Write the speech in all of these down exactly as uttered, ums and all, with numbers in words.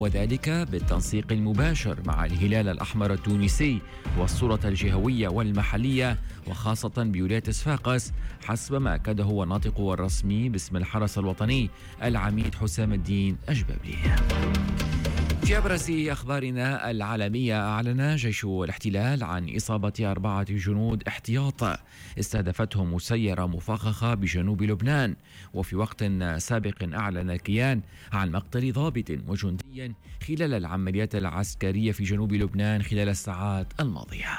وذلك بالتنسيق المباشر مع الهلال الأحمر التونسي والسلطة الجهوية والمحلية وخاصة بولاية صفاقس، حسب ما أكده هو الناطق الرسمي باسم الحرس الوطني العميد حسام الدين أجبابلي. في أبرز أخبارنا العالمية، أعلن جيش الاحتلال عن إصابة أربعة جنود احتياط استهدفتهم مسيرة مفخخة بجنوب لبنان. وفي وقت سابق أعلن الكيان عن مقتل ضابط وجندي خلال العمليات العسكرية في جنوب لبنان خلال الساعات الماضية.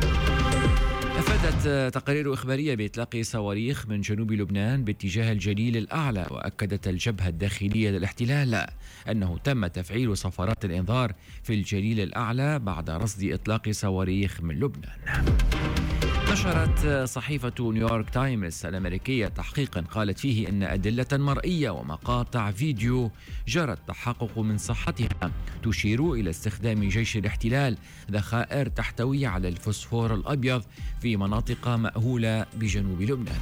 أفادت تقارير إخبارية بإطلاق صواريخ من جنوب لبنان باتجاه الجليل الأعلى، وأكدت الجبهة الداخلية للاحتلال أنه تم تفعيل صفارات الإنذار في الجليل الأعلى بعد رصد إطلاق صواريخ من لبنان. نشرت صحيفة نيويورك تايمز الأمريكية تحقيقا قالت فيه أن أدلة مرئية ومقاطع فيديو جرى التحقق من صحتها تشير إلى استخدام جيش الاحتلال ذخائر تحتوي على الفوسفور الأبيض في مناطق مأهولة بجنوب لبنان.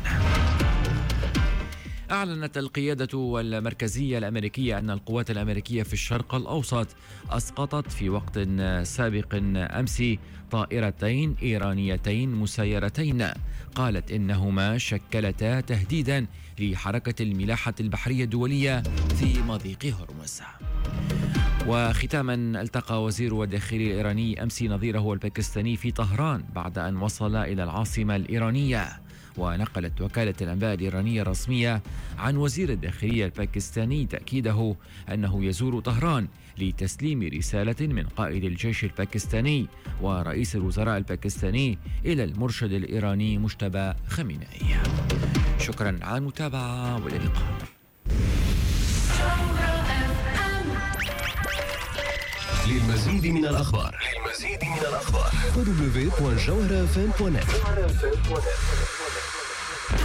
أعلنت القيادة المركزية الأمريكية أن القوات الأمريكية في الشرق الأوسط أسقطت في وقت سابق أمس طائرتين إيرانيتين مسيرتين قالت إنهما شكلتا تهديدا لحركة الملاحة البحرية الدولية في مضيق هرمز. وختاما، التقى وزير الداخلية الإيراني أمس نظيره الباكستاني في طهران بعد أن وصل إلى العاصمة الإيرانية. ونقلت وكالة الأنباء الإيرانية الرسمية عن وزير الداخلية الباكستاني تأكيده أنه يزور طهران لتسليم رسالة من قائد الجيش الباكستاني ورئيس الوزراء الباكستاني إلى المرشد الإيراني مجتبى خامنئي. شكرا على المتابعة والى اللقاء. للمزيد من الأخبار للمزيد من الأخبار دبليو دبليو دوت جوهرة إف إم دوت نت.